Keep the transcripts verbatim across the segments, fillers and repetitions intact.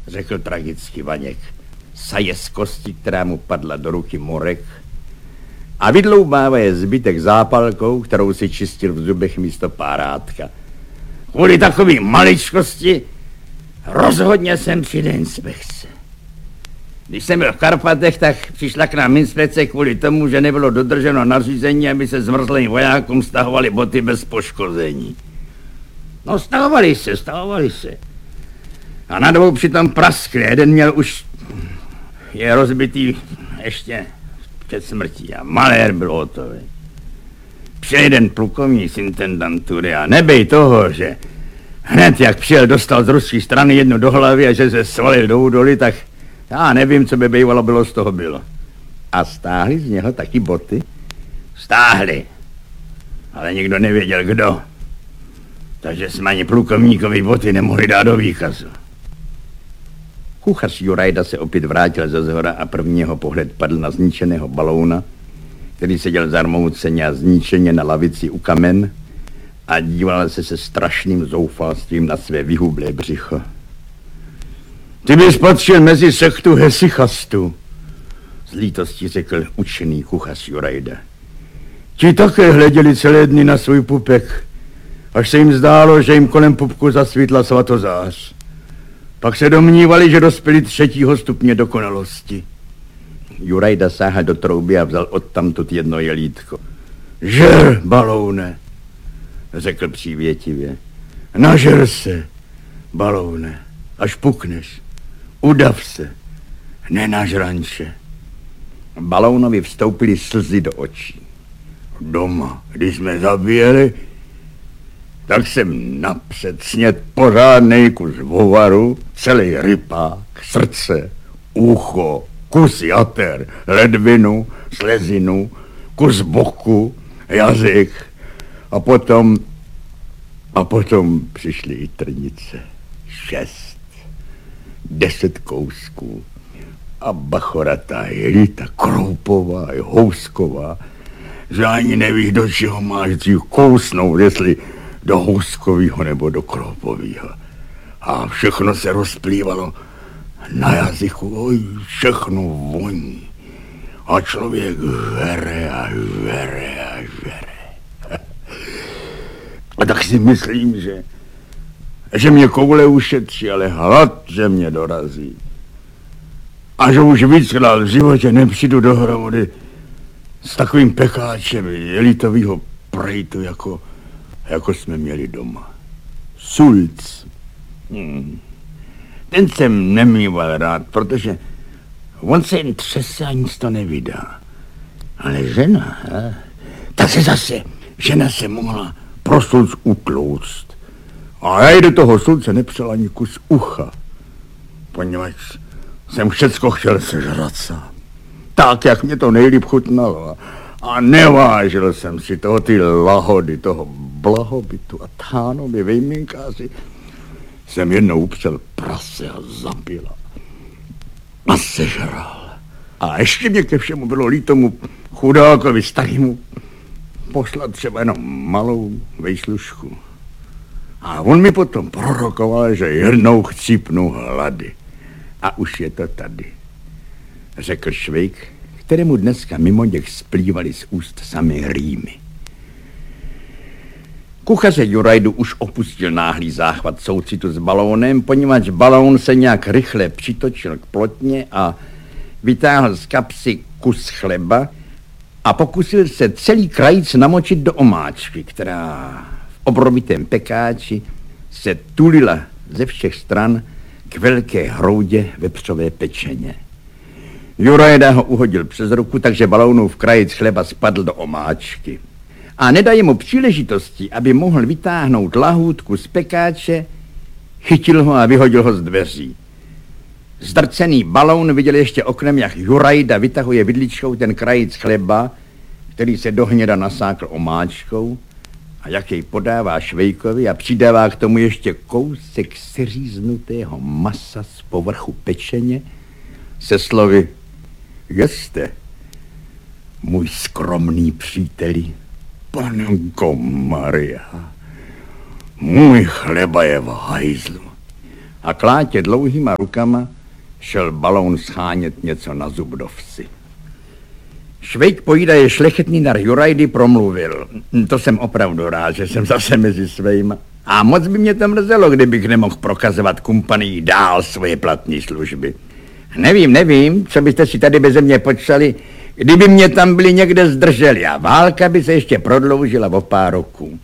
řekl tragicky Vaněk. Saje z kosti, která mu padla do ruky morek, a vydloubává je zbytek zápalkou, kterou si čistil v zubech místo párátka. Kvůli takový maličkosti rozhodně jsem přijde inspekce. Když jsem byl v Karpatech, tak přišla k nám inspekce kvůli tomu, že nebylo dodrženo nařízení, aby se zmrzlým vojákům stahovaly boty bez poškození. No stahovali se, stahovali se. A na dvou přitom praskli. Jeden měl už, je rozbitý ještě před smrtí a malér byl hotový. Přijel jeden plukovník z intendantury a nebej toho, že hned jak přijel, dostal z ruské strany jednu do hlavy a že se svalil do údolí, tak já nevím, co by bývalo bylo z toho bylo. A stáhli z něho taky boty? Stáhli, ale nikdo nevěděl kdo. Takže jsme ani plukovníkovi boty nemohli dát do výkazu. Kuchař Jurajda se opět vrátil ze zhora a prvního pohled padl na zničeného balouna, který seděl zarmouceně a zničeně na lavici u kamen a díval se se strašným zoufalstvím na své vyhublé břicho. Ty bys patřil mezi sektu hesychastů, z lítostí řekl učený kuchař Jurajda. Ti také hleděli celé dny na svůj pupek, až se jim zdálo, že jim kolem pupku zasvítla svatozář. Pak se domnívali, že dospěli třetího stupně dokonalosti. Jurajda sáhl do trouby a vzal odtamtud jedno jelítko. Žer, baloune, řekl přívětivě. Nažer se, baloune, až pukneš. Udav se, nenažranče. Balounovi vstoupily slzy do očí. Doma, když jsme zabíjeli, tak jsem napřed sněd pořádnej kus vovaru, celý rypák, srdce, ucho, kus jater, ledvinu, slezinu, kus boku, jazyk a potom, a potom přišly i trnice. Šest, deset kousků a bachoratá jelita, kroupová i housková, že ani nevíš, do čeho máš dřív kousnout, jestli do houskovýho nebo do kroupovýho. A všechno se rozplývalo na jazyku, oj, všechno voní. A člověk žere a žere a žere. A tak si myslím, že, že mě koule ušetří, ale hlad, že mě dorazí. A že už víckrát v životě nepřijdu dohromady s takovým pekáčem jelitovýho prejtu, jako, jako jsme měli doma. Sulc. Hmm. Ten jsem nemýval rád, protože on se jen třese a nic to nevydá. Ale žena, he? Ta se zase, žena se mohla pro sulc utlouct. A já do toho sulce nepřel ani kus ucha, poněvadž jsem všecko chtěl sežrat sám. Tak, jak mě to nejlíp chutnalo. A nevážil jsem si toho ty lahody, toho blahobytu a tánovi vejminkáři. Jsem jednou upřel prase a zapila. A sežral. A ještě mě ke všemu bylo líto mu chudákovi starému poslat třeba jenom malou vejslušku. A on mi potom prorokoval, že jednou chcípnu hlady. A už je to tady, řekl Švejk, kterému dneska mimo něch splývaly z úst samé rýmy. Kuchaře Jurajdu už opustil náhlý záchvat soucitu s balónem, poněvadž balón se nějak rychle přitočil k plotně a vytáhl z kapsy kus chleba a pokusil se celý krajíc namočit do omáčky, která v obrovitém pekáči se tulila ze všech stran k velké hroudě vepřové pečeně. Jurajda ho uhodil přes ruku, takže balónův krajíc chleba spadl do omáčky. A nedaje mu příležitosti, aby mohl vytáhnout lahůdku z pekáče, chytil ho a vyhodil ho z dveří. Zdrcený balón viděl ještě oknem, jak Jurajda vytahuje vidličkou ten krajíc chleba, který se dohněda nasákl omáčkou, a jak jej podává Švejkovi a přidává k tomu ještě kousek seříznutého masa z povrchu pečeně se slovy: jeste, můj skromný příteli, panenko Maria, můj chleba je v hajzlu. a klátě dlouhýma rukama šel baloun schánět něco na zub do vsi. Švejk pojídaje šlechetný nar Jurajdy promluvil. To jsem opravdu rád, že jsem zase mezi svejma. A moc by mě to mrzelo, kdybych nemohl prokazovat kumpanii dál svoje platné služby. Nevím, nevím, co byste si tady beze mě počali, kdyby mě tam byli někde zdrželi a válka by se ještě prodloužila o pár roků.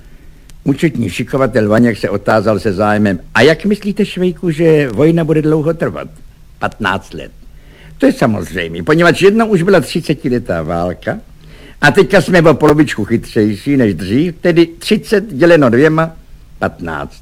Účetní šikovatel Vaněk se otázal se zájmem. A jak myslíte, Švejku, že vojna bude dlouho trvat? patnáct let. To je samozřejmě, poněvadž jednou už byla třicetiletá válka a teďka jsme o polovičku chytřejší než dřív, tedy třicet děleno dvěma, patnáct.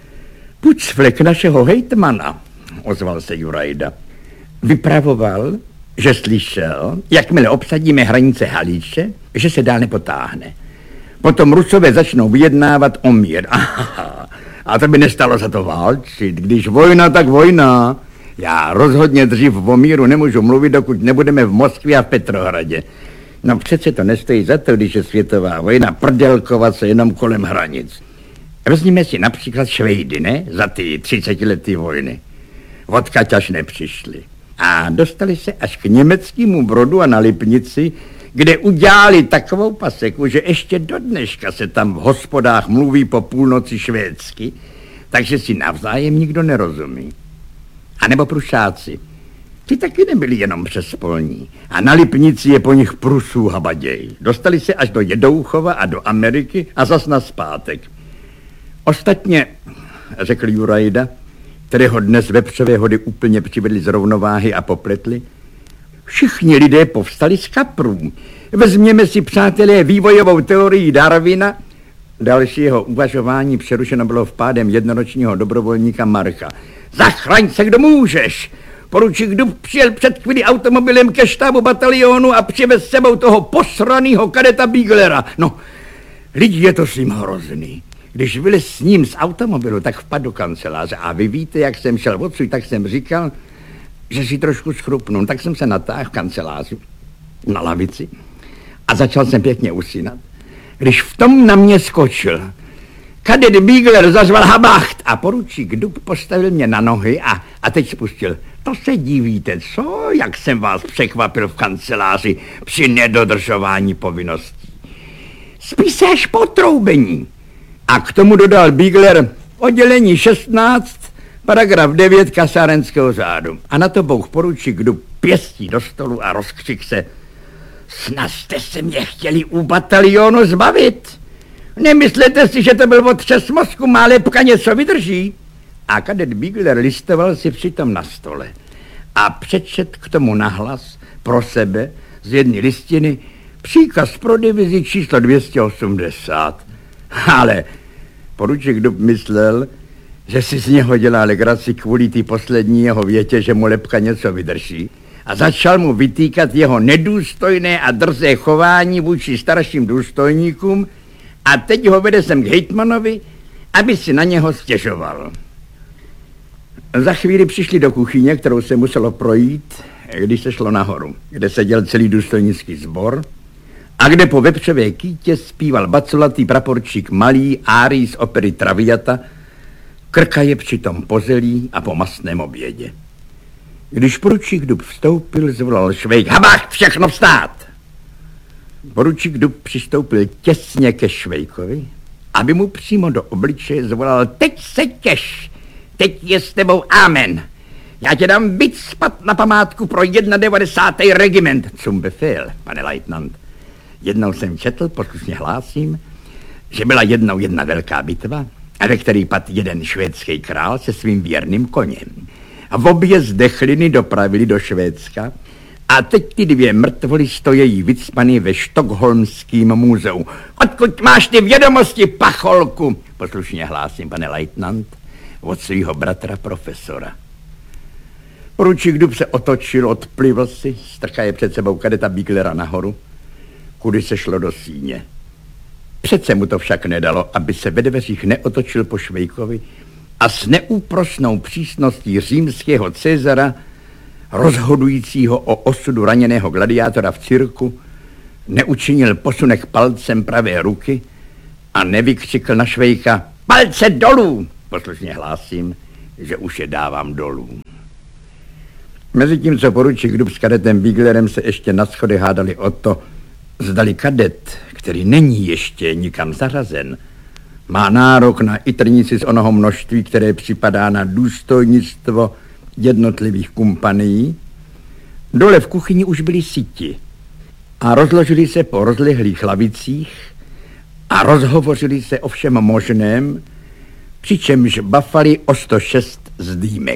Pucflek našeho hejtmana, ozval se Jurajda, vypravoval, že slyšel, jakmile obsadíme hranice Halíče, že se dál nepotáhne. Potom Rusové začnou vyjednávat o mír. Aha, a to by nestalo za to válčit. Když vojna, tak vojna. Já rozhodně dřív o míru nemůžu mluvit, dokud nebudeme v Moskvě a v Petrohradě. No přece to nestojí za to, když je světová vojna, prdělkovat se jenom kolem hranic. Vezměme si například Švejdy, ne? Za ty třicetiletý vojny. Odkaď až nepřišli. A dostali se až k německému Brodu a na Lipnici, kde udělali takovou paseku, že ještě do dneška se tam v hospodách mluví po půlnoci švédsky, takže si navzájem nikdo nerozumí. A nebo Prušáci. Ty taky nebyli jenom přespolní. A na Lipnici je po nich Prusů habaděj. Dostali se až do Jedouchova a do Ameriky a zas nazpátek. Ostatně, řekl Jurajda, kterého dnes vepřové hody úplně přivedli z rovnováhy a popletli, všichni lidé povstali z kaprů. Vezměme si, přátelé, vývojovou teorii Darwina. Další jeho uvažování přerušeno bylo vpádem jednoročního dobrovolníka Marka. Zachraň se, kdo můžeš! Poručík Dub přijel před chvíli automobilem ke štábu batalionu a přivez s sebou toho posranýho kadeta Bieglera. No, lidi, je to s ním hrozný. Když vylez s ním z automobilu, tak vpadl do kanceláře. A vy víte, jak jsem šel odsud, tak jsem říkal, že si trošku schrupnu. Tak jsem se natáhl v kanceláři na lavici a začal jsem pěkně usínat. Když v tom na mě skočil kadet Biegler, zařval habacht a poručík Dub postavil mě na nohy a, a teď spustil. To se divíte, co? Jak jsem vás překvapil v kanceláři při nedodržování povinností. Spíš se až potroubení. A k tomu dodal Biegler oddělení šestnáct, paragraf devět kasárenského řádu. A na to bouch poručík Dub pěstí do stolu a rozkřik se. Snad jste se mě chtěli u batalionu zbavit. Nemyslete si, že to byl otřes mozku, má lepka něco vydrží? A kadet Biegler listoval si přitom na stole a přečet k tomu nahlas pro sebe z jedné listiny příkaz pro divizi číslo dvě stě osmdesát. Ale poručík Dub myslel, že si z něho dělá legraci kvůli té poslední jeho větě, že mu lepka něco vydrží, a začal mu vytýkat jeho nedůstojné a drzé chování vůči starším důstojníkům a teď ho vede sem k hejtmanovi, aby si na něho stěžoval. Za chvíli přišli do kuchyně, kterou se muselo projít, když se šlo nahoru, kde seděl celý důstojnický sbor a kde po vepřové kýtě zpíval baculatý praporčík Malý árii z opery Traviata, krkaje přitom po zelí a po mastném obědě. Když poručík Dub vstoupil, zvolal Švejk, habacht, všechno vstát! Poručík Dub přistoupil těsně ke Švejkovi, aby mu přímo do obličeje zvolal, teď se těš, teď je s tebou amen. Já tě dám byt spat na památku pro devadesátý první regiment. Zum Befehl, pane lejtnant. Jednou jsem četl, poslušně hlásím, že byla jednou jedna velká bitva, ve který padl jeden švédský král se svým věrným koněm. A v obě zdechliny dopravili do Švédska a teď ty dvě mrtvoly stojí vycpaný ve Štokholmském muzeu. Odkud máš ty vědomosti, pacholku? Poslušně hlásím, pane lejtnant, od svýho bratra profesora. Poručík Dub se otočil, odplivl si, strkaje před sebou kadeta Bieglera nahoru, kudy se šlo do síně. Přece mu to však nedalo, aby se ve dveřích neotočil po Švejkovi a s neúprosnou přísností římského Cezara, rozhodujícího o osudu raněného gladiátora v cirku, neučinil posunek palcem pravé ruky a nevykřikl na Švejka, palce dolů, poslušně hlásím, že už je dávám dolů. Mezitím, co poručík Dub s kadetem Biglerem se ještě na schody hádali o to, zdali kadet, který není ještě nikam zařazen, má nárok na itrnici z onoho množství, které připadá na důstojnictvo jednotlivých kompanií, dole v kuchyni už byli siti a rozložili se po rozlehlých lavicích a rozhovořili se o všem možném, přičemž bafali o sto šest zdýmek.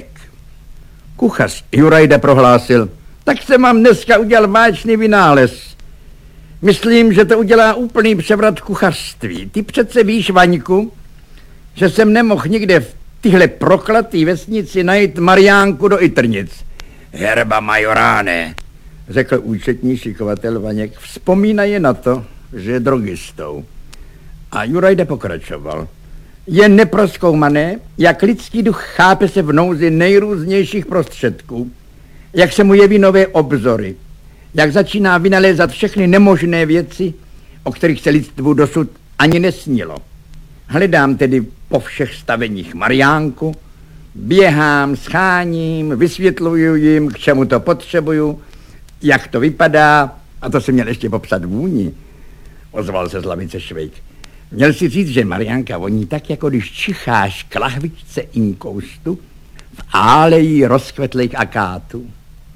Kuchař Jurajda prohlásil, tak se mám dneska udělal báječný vynález. Myslím, že to udělá úplný převrat kuchařství. Ty přece víš, Vaňku, že jsem nemohl nikde v tyhle proklatý vesnici najít Mariánku do Itrnic. Herba majoráne, řekl účetní šikovatel Vaněk, vzpomínaje na to, že je drogistou. A Jurajda pokračoval. Je neprozkoumané, jak lidský duch chápe se v nouzi nejrůznějších prostředků, jak se mu jeví nové obzory, jak začíná vynalézat všechny nemožné věci, o kterých se lidstvu dosud ani nesnilo. Hledám tedy po všech staveních Mariánku, běhám, scháním, vysvětluju jim, k čemu to potřebuju, jak to vypadá, a to si měl ještě popsat vůni, ozval se z lavice Švejk. Měl si říct, že Mariánka voní tak, jako když čicháš k lahvičce inkoustu v áleji rozkvetlých akátů.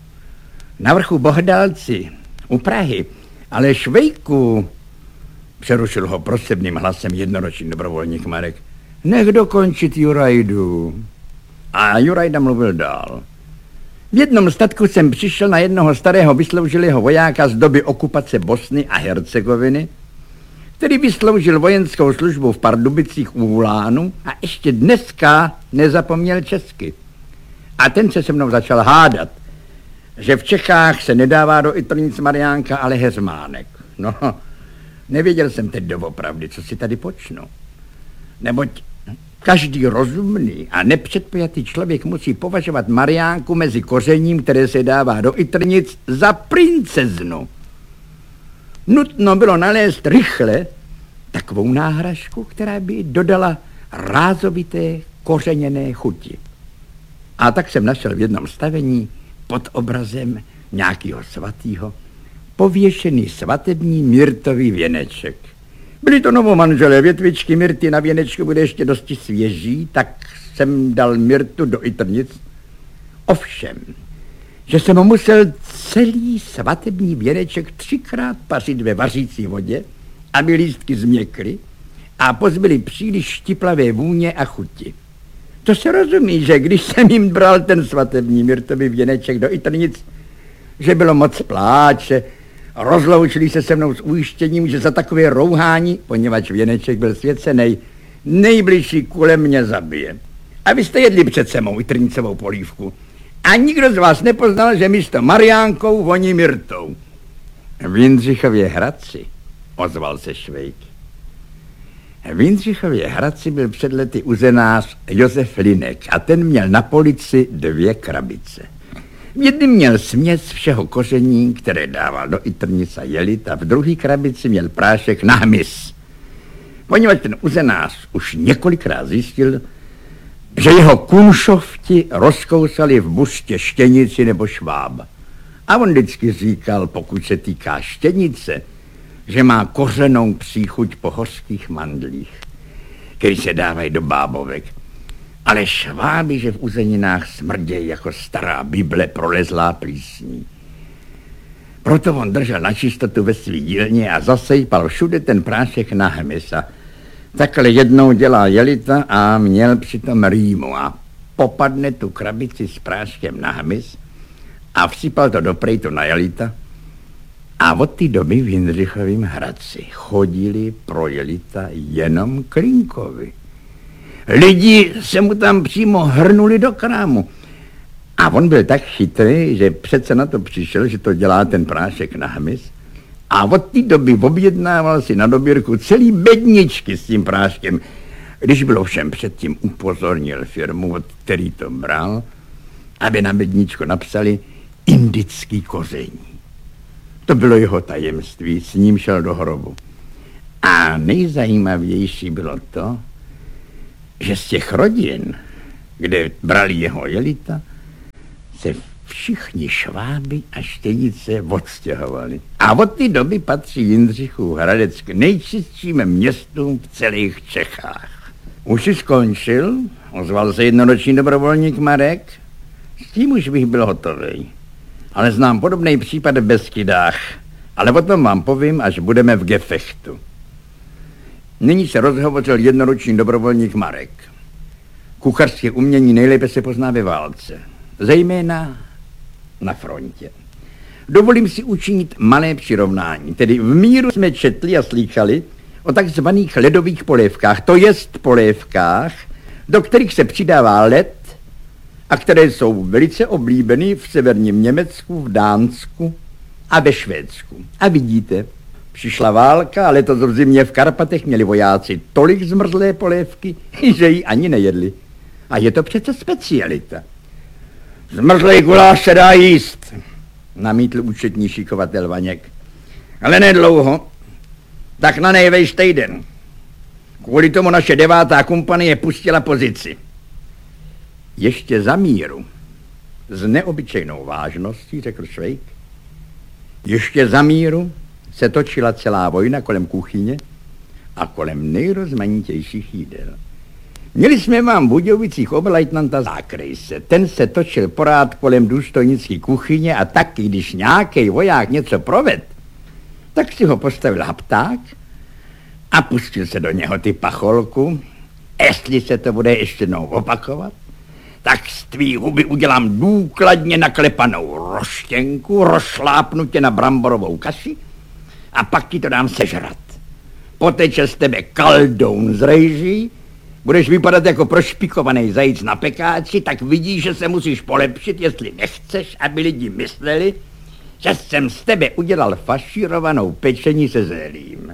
Na vrchu Bohdalci, u Prahy, ale Švejku, přerušil ho prosebným hlasem jednoročný dobrovolník Marek, nech dokončit Jurajdu. A Jurajda mluvil dál. V jednom statku jsem přišel na jednoho starého vysloužilého vojáka z doby okupace Bosny a Hercegoviny, který vysloužil vojenskou službu v Pardubicích u Ulánu a ještě dneska nezapomněl česky. A ten se se mnou začal hádat, že v Čechách se nedává do Itrnic Mariánka, ale Heřmánek. No, nevěděl jsem teď doopravdy, co si tady počnu. Neboť každý rozumný a nepředpojatý člověk musí považovat Mariánku mezi kořením, které se dává do Itrnic, za princeznu. Nutno bylo nalézt rychle takovou náhražku, která by dodala rázovité kořeněné chuti. A tak jsem našel v jednom stavení pod obrazem nějakého svatýho pověšený svatební myrtový věneček. Byly to novomanželé, větvičky myrty na věnečku byly ještě dosti svěží, tak jsem dal myrtu do Itrnic. Ovšem, že jsem musel celý svatební věneček třikrát pařit ve vařící vodě, aby lístky změkly a pozbyly příliš štiplavé vůně a chuti. To se rozumí, že když jsem jim bral ten svatební myrtový věneček do Itrnic, že bylo moc pláče, rozloučili se se mnou s ujištěním, že za takové rouhání, poněvadž věneček byl svěcenej, nejbližší kolem mě zabije. A vy jste jedli přece mou itrnicovou polívku. A nikdo z vás nepoznal, že místo Mariánkou voní myrtou. V Jindřichově Hradci, ozval se Švejk. V Jindřichově Hradci byl před lety uzenář Josef Linek a ten měl na polici dvě krabice. V jedné měl směs všeho koření, které dával do Itrnic a jelit, a v druhé krabici měl prášek na hmyz. Poněvadž ten uzenář už několikrát zjistil, že jeho kunšofti rozkousali v buřtě štěnici nebo šváb. A on vždycky říkal, pokud se týká štěnice, že má kořenou příchuť po hořkých mandlích, který se dávají do bábovek. Ale šváby, že v uzeninách smrdějí jako stará Bible prolezlá plísní. Proto on držel na čistotu ve svý dílně a zasejpal všude ten prášek na hmyz. Takhle jednou dělal jelita a měl přitom rýmu a popadne tu krabici s práškem na hmyz a vsypal to do prejtu na jelita. A od té doby v Jindřichovým Hradci chodili pro jelita jenom Klinkovi. Lidi se mu tam přímo hrnuli do krámu. A on byl tak chytrý, že přece na to přišel, že to dělá ten prášek na hmyz. A od té doby objednával si na dobírku celý bedničky s tím práškem. Když byl ovšem předtím upozornil firmu, od který to bral, aby na bedničku napsali indický koření. To bylo jeho tajemství, s ním šel do hrobu. A nejzajímavější bylo to, že z těch rodin, kde brali jeho jelita, se všichni šváby a štěnice odstěhovali. A od té doby patří Jindřichův Hradec k nejčistším městům v celých Čechách. Už si skončil, ozval se jednoroční dobrovolník Marek, s tím už bych byl hotový. Ale znám podobný případ v Beskydách, ale o tom vám povím, až budeme v Gefechtu. Nyní se rozhovořil jednoroční dobrovolník Marek. Kuchařské umění nejlépe se pozná ve válce, zejména na frontě. Dovolím si učinit malé přirovnání, tedy v míru jsme četli a slýchali o takzvaných ledových polévkách, to jest polévkách, do kterých se přidává led a které jsou velice oblíbeny v severním Německu, v Dánsku a ve Švédsku. A vidíte, přišla válka a letos v zimě v Karpatech měli vojáci tolik zmrzlé polévky, že ji ani nejedli. A je to přece specialita. Zmrzlej guláš se dá jíst, namítl účetní šikovatel Vaněk. Ale nedlouho, tak na nejvejš týden. Kvůli tomu naše devátá kompanie pustila pozici. Ještě za míru, s neobyčejnou vážností, řekl Švejk, ještě za míru se točila celá vojna kolem kuchyně a kolem nejrozmanitějších jídel. Měli jsme vám v Budějovicích oberleitnanta Zákrejse. Ten se točil porád kolem důstojnické kuchyně a taky, když nějaký voják něco proved, tak si ho postavil hapták a pustil se do něho ty pacholku. Jestli se to bude ještě jednou opakovat, tak z tvý huby udělám důkladně naklepanou roštěnku, rozšlápnu tě na bramborovou kaši a pak ti to dám sežrat. Poteče z tebe kaldoun z rejží, budeš vypadat jako prošpikovaný zajíc na pekáči, tak vidíš, že se musíš polepšit, jestli nechceš, aby lidi mysleli, že jsem z tebe udělal fašírovanou pečení se zélím.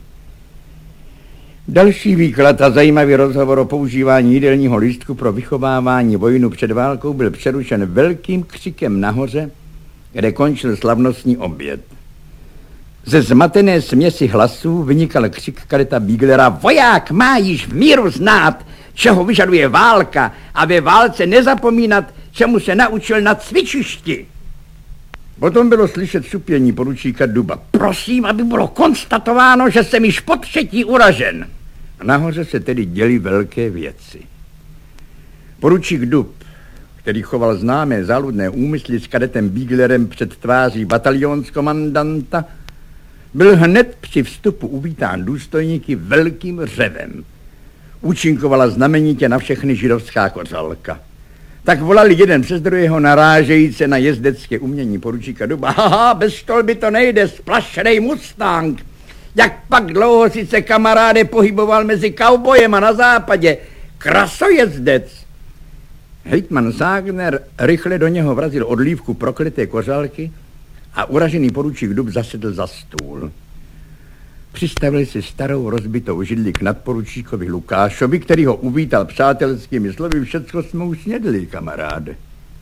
Další výklad a zajímavý rozhovor o používání jídelního lístku pro vychovávání vojnu před válkou byl přerušen velkým křikem nahoře, kde končil slavnostní oběd. Ze zmatené směsi hlasů vynikal křik kadeta Bíglera: voják má již v míru znát, čeho vyžaduje válka, a ve válce nezapomínat, čemu se naučil na cvičišti. Potom bylo slyšet šupění poručíka Duba: prosím, aby bylo konstatováno, že jsem již po třetí uražen. A nahoře se tedy děly velké věci. Poručík Dub, který choval známé záludné úmysly s kadetem Bíglerem před tváří batalionskomandanta, byl hned při vstupu uvítán důstojníky velkým řevem. Účinkovala znamenitě na všechny židovská kořalka. Tak volali jeden přes druhého narážejíce na jezdecké umění poručíka Duba: haha, bez štolby to nejde, splašenej Mustang. Jak pak dlouho si se, kamaráde, pohyboval mezi kaubojem a na západě? Krasojezdec. Hejtman Ságner rychle do něho vrazil odlívku prokleté kořalky a uražený poručík Dub zasedl za stůl. Přistavil si starou rozbitou židli k nadporučíkovi Lukášovi, který ho uvítal přátelskými slovy: všecko jsme už snědli, kamaráde.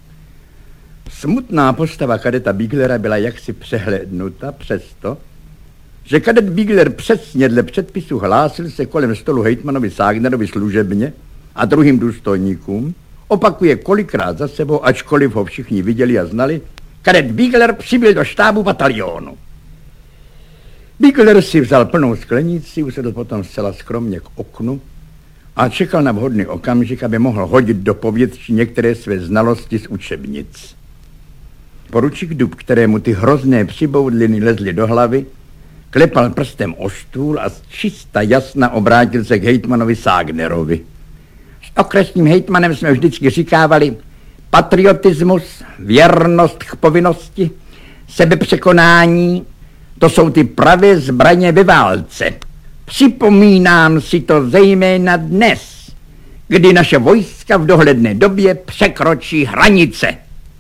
Smutná postava kadeta Bíglera byla jaksi přehlédnuta, přesto, že kadet Bígler přesně dle předpisu hlásil se kolem stolu hejtmanovi Ságnerovi služebně a druhým důstojníkům, opakuje kolikrát za sebou, ačkoliv ho všichni viděli a znali: kadet Bígler přibyl do štábu batalionu. Bígler si vzal plnou sklenici, usedl potom zcela skromně k oknu a čekal na vhodný okamžik, aby mohl hodit do povětří některé své znalosti z učebnic. Poručík Dub, kterému ty hrozné přiboudliny lezly do hlavy, klepal prstem o stůl a z čista jasna obrátil se k hejtmanovi Ságnerovi. S okresním hejtmanem jsme vždycky říkávali: patriotismus, věrnost k povinnosti, sebepřekonání, to jsou ty pravé zbraně ve válce. Připomínám si to zejména dnes, kdy naše vojska v dohledné době překročí hranice.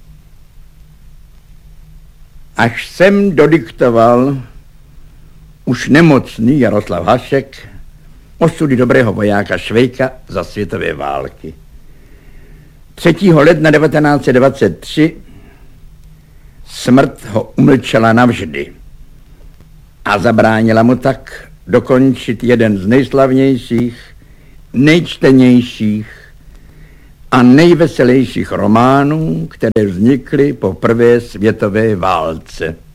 Až jsem dodiktoval už nemocný Jaroslav Hašek osudy dobrého vojáka Švejka za světové války. třetího ledna devatenáct set dvacet tři smrt ho umlčela navždy a zabránila mu tak dokončit jeden z nejslavnějších, nejčtenějších a nejveselějších románů, které vznikly po prvé světové válce.